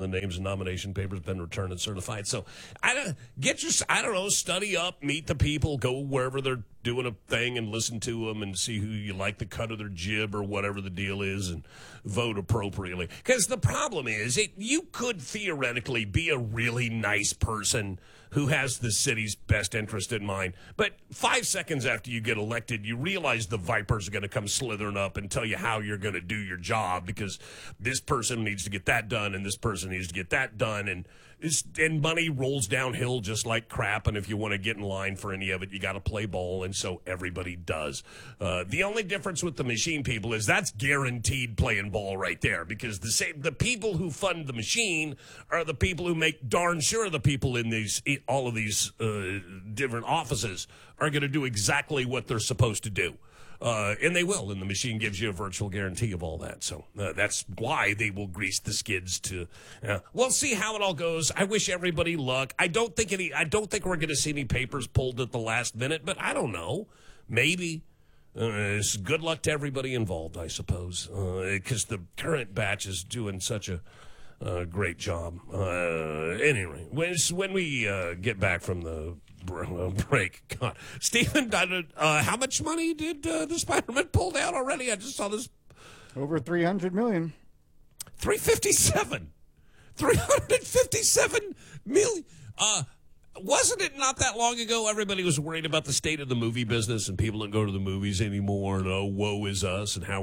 the names and nomination papers been returned and certified. So I don't know, study up, meet the people, go wherever they're doing a thing and listen to them and see who you like the cut of their jib or whatever the deal is and vote appropriately. Because the problem is you could theoretically be a really nice person who has the city's best interest in mind. But 5 seconds after you get elected, you realize the vipers are going to come slithering up and tell you how you're going to do your job because this person needs to get that done and this person needs to get that done. And money rolls downhill just like crap. And if you want to get in line for any of it, you got to play ball. And so everybody does. The only difference with the machine people is that's guaranteed playing ball right there because the people who fund the machine are the people who make darn sure the people in all of these different offices are going to do exactly what they're supposed to do. And they will, and the machine gives you a virtual guarantee of all that. So that's why they will grease the skids to. We'll see how it all goes. I wish everybody luck. I don't think we're going to see any papers pulled at the last minute, but I don't know. Maybe. Good luck to everybody involved, I suppose, because the current batch is doing such a great job. Anyway, when we get back from the break, God, Stephen, how much money did the Spider-Man pull down already? I just saw this. Over $300 million. 357 million. Wasn't it not that long ago everybody was worried about the state of the movie business and people don't go to the movies anymore and, oh, woe is us and how